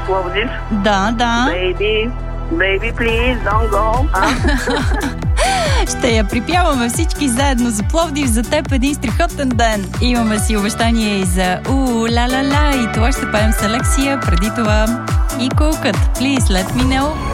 Пловдив. Да. Baby, please, don't go. Ще я припяваме всички заедно за Пловдив. За теб един страхотен ден. Имаме си обещание и за ла-ла-ла. И това ще пеем с Алексия. Преди това и кукът. Please let me know.